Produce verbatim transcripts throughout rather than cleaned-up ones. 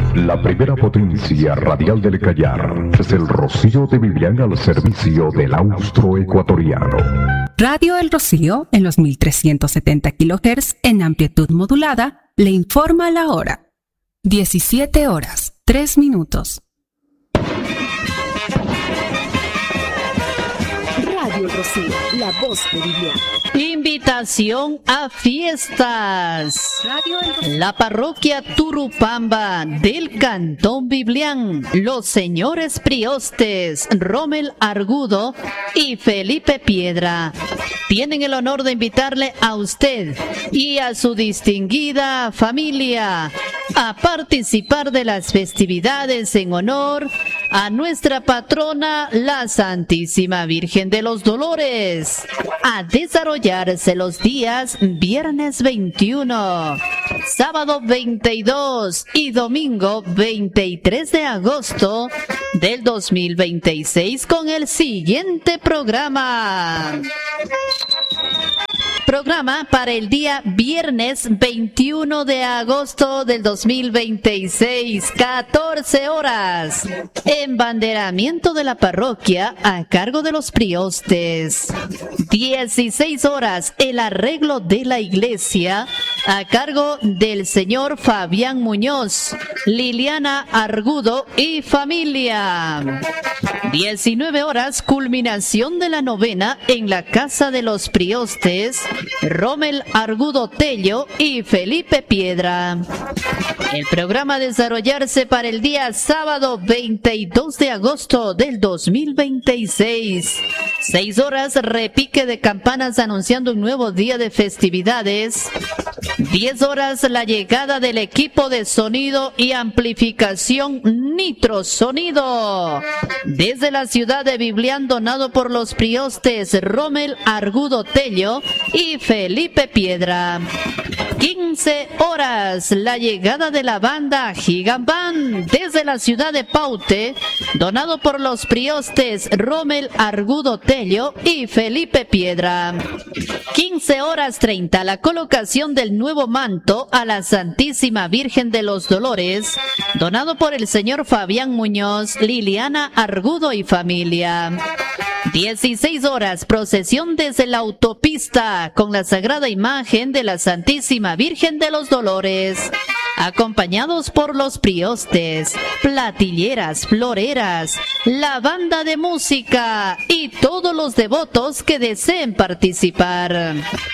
La primera potencia radial del Callao es el Rocío de Vivian al servicio del austroecuatoriano. Radio El Rocío, en los mil trescientos setenta kilohertz en amplitud modulada, le informa la hora. diecisiete horas, tres minutos. Radio El Rocío, la voz de Vivian. Invitación a fiestas. La parroquia Turupamba del Cantón Biblián, los señores priostes Rommel Argudo y Felipe Piedra tienen el honor de invitarle a usted y a su distinguida familia a participar de las festividades en honor a nuestra patrona, la Santísima Virgen de los Dolores, a desarrollarse los días viernes veintiuno, sábado veintidós y domingo veintitrés de agosto del dos mil veintiséis con el siguiente programa. Programa para el día viernes veintiuno de agosto del dos mil veintiséis, catorce horas. Embanderamiento de la parroquia a cargo de los priostes. dieciséis horas. El arreglo de la iglesia a cargo del señor Fabián Muñoz, Liliana Argudo y familia. diecinueve horas. Culminación de la novena en la casa de los priostes Rommel Argudo Tello y Felipe Piedra. El programa a desarrollarse para el día sábado veintidós de agosto del dos mil veintiséis. seis horas, repique de campanas anunciando un nuevo día de festividades. diez horas, la llegada del equipo de sonido y amplificación Nitro Sonido desde la ciudad de Biblián, donado por los priostes Rommel Argudo Tello y Felipe Piedra. quince horas, la llegada de la banda Gigambán desde la ciudad de Paute, donado por los priostes Rommel Argudo Tello y Felipe Piedra. quince horas treinta, la colocación del nuevo manto a la Santísima Virgen de los Dolores, donado por el señor Fabián Muñoz, Liliana Argudo y familia. dieciséis horas, procesión desde la autopista con la sagrada imagen de la Santísima Virgen de los Dolores, acompañados por los priostes, platilleras, floreras, la banda de música y todos los devotos que deseen participar.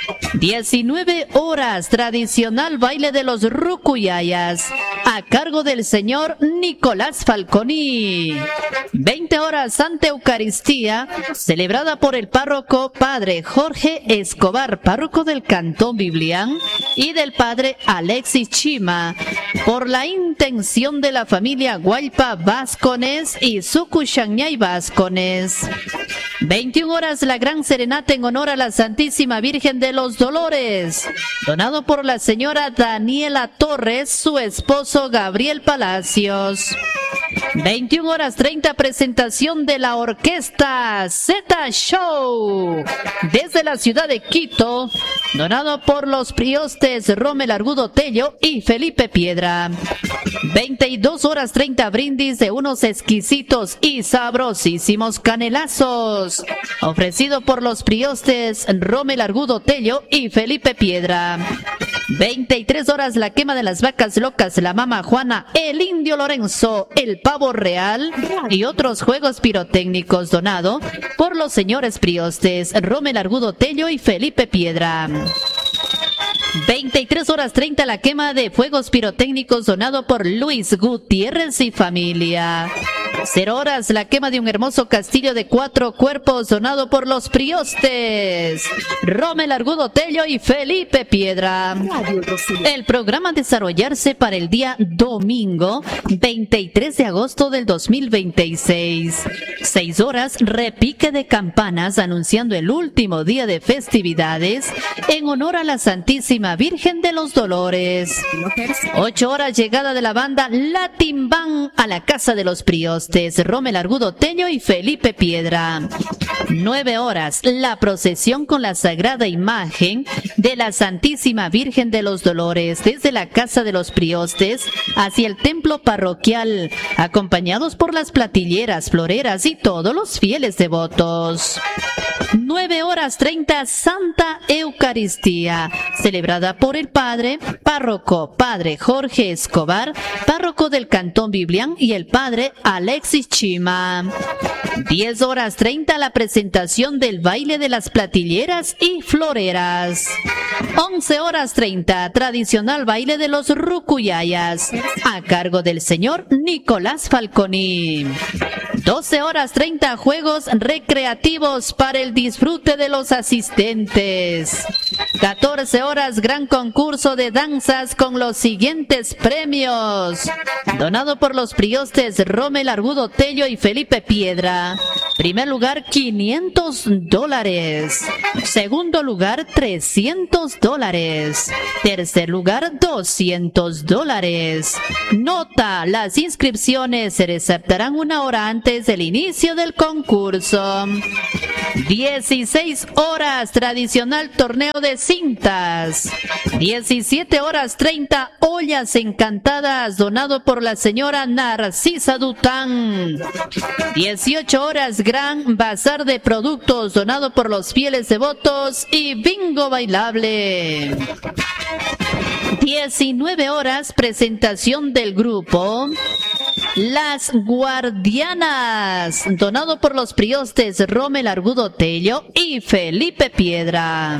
diecinueve horas, tradicional baile de los rucuyayas a cargo del señor Nicolás Falconi. veinte horas, Santa Eucaristía celebrada por el párroco padre Jorge Escobar, párroco del Cantón Biblián, y del padre Alexis Chima, por la intención de la familia Guaypa Vázquez y Sucuchañay Vázquez. veintiuna horas, la gran serenata en honor a la Santísima Virgen de los Dolores, donado por la señora Daniela Torres, su esposo Gabriel Palacios. veintiuna horas treinta, presentación de la orquesta Z Show desde la ciudad de Quito, donado por los priostes Rommel Argudo Tello y Felipe Piedra. veintidós horas treinta, brindis de unos exquisitos y sabrosísimos canelazos, ofrecido por los priostes Rommel Argudo Tello y Felipe Piedra. veintitrés horas, la quema de las vacas locas, la mama Juana, el indio Lorenzo, el pavo real y otros juegos pirotécnicos, donado por los señores priostes Rommel Argudo Tello y Felipe Piedra. veintitrés horas treinta, la quema de fuegos pirotécnicos, donado por Luis Gutiérrez y familia. cero horas, la quema de un hermoso castillo de cuatro cuerpos, donado por los priostes Rommel Argudo Tello y Felipe Piedra. El programa a desarrollarse para el día domingo veintitrés de agosto del dos mil veintiséis. seis horas, repique de campanas anunciando el último día de festividades en honor a la Santísima Virgen de los Dolores. ocho horas, llegada de la banda Latin Band a la casa de los priostes Rommel Argudo Tello y Felipe Piedra. nueve horas, la procesión con la sagrada imagen de la Santísima Virgen de los Dolores desde la Casa de los Priostes hacia el templo parroquial, acompañados por las platilleras, floreras y todos los fieles devotos. nueve horas treinta, Santa Eucaristía, celebrada por el Padre Párroco, Padre Jorge Escobar, párroco del Cantón Biblián, y el Padre Alexis Chima. diez horas treinta, la presentación del baile de las platilleras y floreras. once horas treinta, tradicional baile de los rucuyayas, a cargo del señor Nicolás Falconi. doce horas treinta, juegos recreativos para el disfrute de los asistentes. catorce horas, gran concurso de danzas con los siguientes premios. Donado por los priostes Rommel Argudo Tello y Felipe Piedra. Primer lugar, quinientos dólares. Segundo lugar, trescientos dólares. Tercer lugar, doscientos dólares. Nota: las inscripciones se receptarán una hora antes del inicio del concurso. dieciséis horas, tradicional torneo de cintas. diecisiete horas treinta, ollas encantadas, donado por la señora Narcisa Dután. dieciocho horas, gran bazar de productos, donado por los fieles devotos y bingo bailable. diecinueve horas, presentación del grupo Las Guardianas, donado por los priostes Rommel Argudo Tello y Felipe Piedra.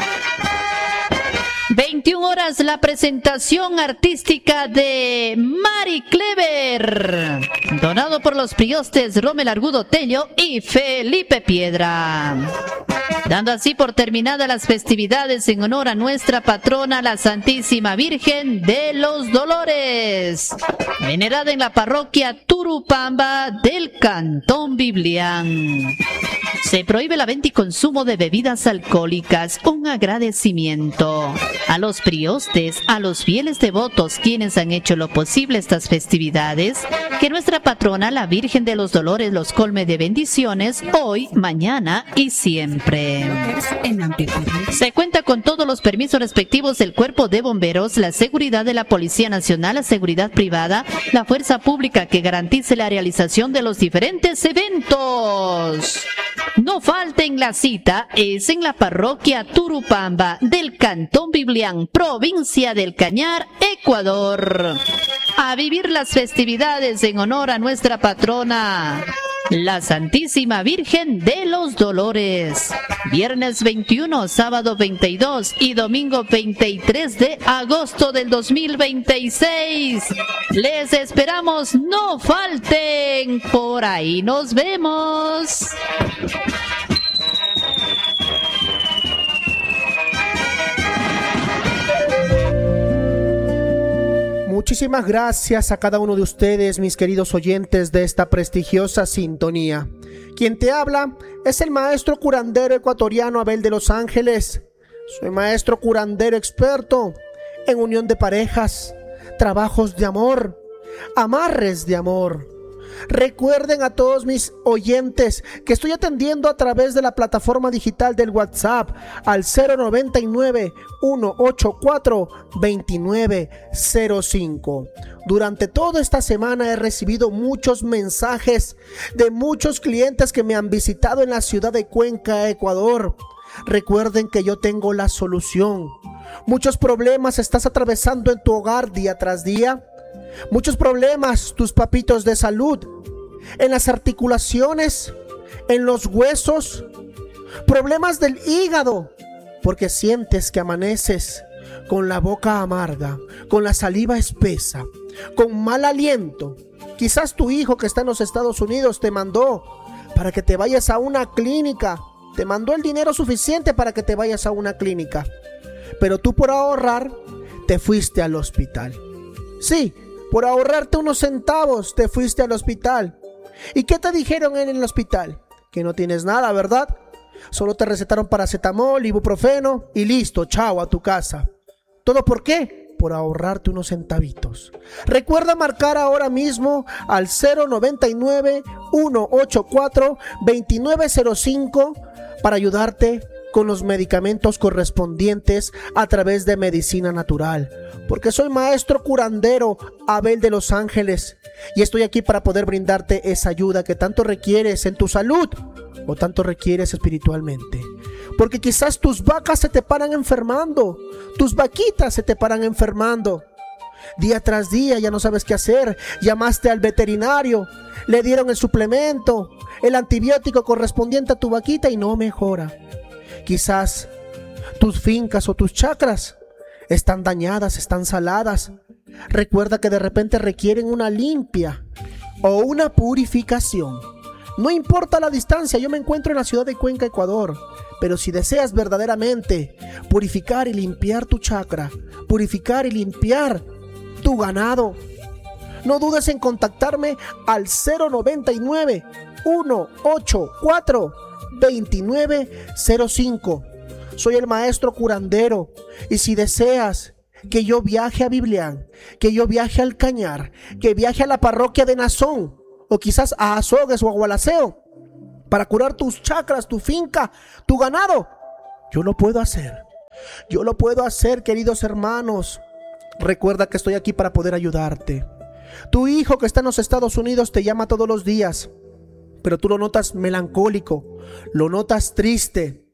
veintiuna horas, la presentación artística de Mari Clever, donado por los priostes Rommel Argudo Tello y Felipe Piedra. Dando así por terminadas las festividades en honor a nuestra patrona, la Santísima Virgen de los Dolores, venerada en la parroquia Turupamba del Cantón Biblián. Se prohíbe la venta y consumo de bebidas alcohólicas. Un agradecimiento a los priostes, a los fieles devotos quienes han hecho lo posible estas festividades. Que nuestra patrona, la Virgen de los Dolores, los colme de bendiciones hoy, mañana y siempre. Se cuenta con todos los permisos respectivos del Cuerpo de Bomberos, la seguridad de la Policía Nacional, la seguridad privada, la fuerza pública que garantice la realización de los diferentes eventos. No falten, la cita es en la parroquia Turupamba del Cantón Biblián, provincia del Cañar, Ecuador. A vivir las festividades en honor a nuestra patrona, la Santísima Virgen de los Dolores. Viernes veintiuno, sábado veintidós y domingo veintitrés de agosto del dos mil veintiséis. Les esperamos, no falten. Por ahí nos vemos. Muchísimas gracias a cada uno de ustedes, mis queridos oyentes de esta prestigiosa sintonía. Quien te habla es el maestro curandero ecuatoriano Abel de los Ángeles. Soy maestro curandero experto en unión de parejas, trabajos de amor, amarres de amor. Recuerden a todos mis oyentes que estoy atendiendo a través de la plataforma digital del WhatsApp al cero noventa y nueve, ciento ochenta y cuatro, veintinueve cero cinco. Durante toda esta semana he recibido muchos mensajes de muchos clientes que me han visitado en la ciudad de Cuenca, Ecuador. Recuerden que yo tengo la solución. Muchos problemas estás atravesando en tu hogar día tras día. Muchos problemas, tus papitos, de salud, en las articulaciones, en los huesos, problemas del hígado, porque sientes que amaneces con la boca amarga, con la saliva espesa, con mal aliento. Quizás tu hijo que está en los Estados Unidos te mandó para que te vayas a una clínica, te mandó el dinero suficiente para que te vayas a una clínica, pero tú por ahorrar te fuiste al hospital. Sí, por ahorrarte unos centavos te fuiste al hospital. ¿Y qué te dijeron en el hospital? Que no tienes nada, ¿verdad? Solo te recetaron paracetamol, ibuprofeno y listo, chao, a tu casa. ¿Todo por qué? por ahorrarte unos centavitos. Recuerda marcar ahora mismo al cero noventa y nueve, uno ochenta y cuatro, veintinueve cero cinco para ayudarte con los medicamentos correspondientes a través de medicina natural. Porque soy maestro curandero Abel de los Ángeles y estoy aquí para poder brindarte esa ayuda que tanto requieres en tu salud o tanto requieres espiritualmente. Porque quizás tus vacas se te paran enfermando, tus vaquitas se te paran enfermando. Día tras día ya no sabes qué hacer, llamaste al veterinario, le dieron el suplemento, el antibiótico correspondiente a tu vaquita y no mejora. Quizás tus fincas o tus chacras están dañadas, están saladas. Recuerda que de repente requieren una limpia o una purificación. No importa la distancia, yo me encuentro en la ciudad de Cuenca, Ecuador, pero si deseas verdaderamente purificar y limpiar tu chacra, purificar y limpiar tu ganado, no dudes en contactarme al cero noventa y nueve, uno ochenta y cuatro, veintinueve cero cinco. Soy el maestro curandero y si deseas que yo viaje a Biblián, que yo viaje al Cañar, que viaje a la parroquia de Nazón o quizás a Azogues o a Gualaceo para curar tus chacras, tu finca, tu ganado, yo lo puedo hacer. Yo lo puedo hacer, queridos hermanos. Recuerda que estoy aquí para poder ayudarte. Tu hijo que está en los Estados Unidos te llama todos los días, pero tú lo notas melancólico, lo notas triste.